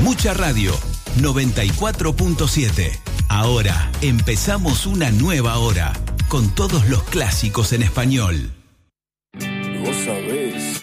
Mucha Radio 94.7. Ahora empezamos una nueva hora con todos los clásicos en español. Vos sabés